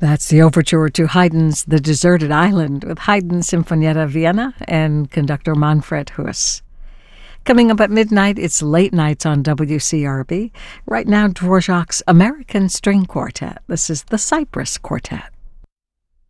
That's the overture to Haydn's The Deserted Island with Haydn Sinfonietta Vienna and conductor Manfred Huss. Coming up at midnight, it's Late Nights on WCRB. Right now, Dvorak's American String Quartet. This is the Cypress Quartet.